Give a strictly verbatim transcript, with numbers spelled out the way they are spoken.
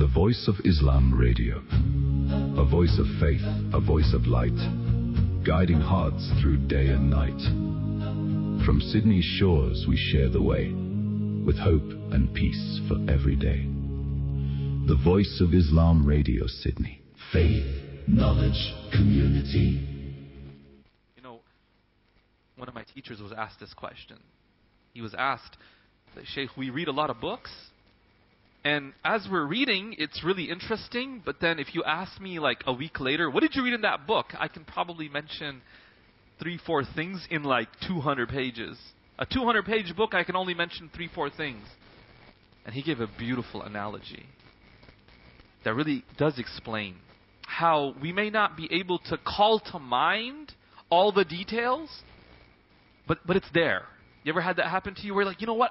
The Voice of Islam Radio. A voice of faith, a voice of light, guiding hearts through day and night. From Sydney's shores we share the way, with hope and peace for every day. The Voice of Islam Radio, Sydney. Faith, knowledge, community. You know, one of my teachers was asked this question. He was asked, Sheikh, we read a lot of books, and as we're reading, it's really interesting, but then if you ask me like a week later, what did you read in that book? I can probably mention three, four things in like two hundred pages. A two hundred page book, I can only mention three, four things. And he gave a beautiful analogy that really does explain how we may not be able to call to mind all the details, but, but it's there. You ever had that happen to you where you're like, you know what,